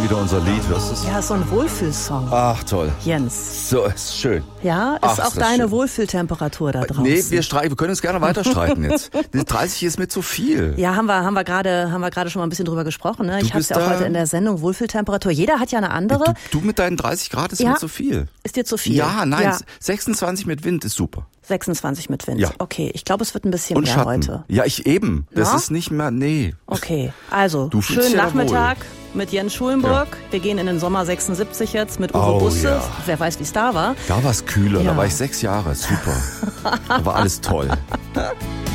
wieder unser Lied. Hörst du es? Ja, ist so ein Wohlfühlsong. Ach, toll. Jens. So, ist schön. Ja, ist auch deine schön. Wohlfühltemperatur da draußen. Nee, wir können uns gerne weiter streiten jetzt. Die 30 ist mir zu viel. Ja, haben wir gerade schon mal ein bisschen drüber gesprochen. Ne? Ich habe es ja auch da- heute in der Sendung, Wohlfühltemperatur. Jeder hat ja eine andere. Du mit deinen 30 Grad ist Ja. mir zu viel. Ist dir zu viel? Ja, nein, Ja. 26 mit Wind ist super. 26 mit Wind. Ja. Okay, ich glaube, es wird ein bisschen Und mehr Schatten. heute. Ja, das Ja? ist nicht mehr, nee. Okay, also Du fühlst schönen dich ja Nachmittag mit Jens Schulenburg. Wir gehen in den Sommer 76 jetzt mit Uwe Oh, Busse. ja. Wer weiß, wie es da war. Da war es kühler, Ja. da war ich 6 Jahre, super. Da war alles toll.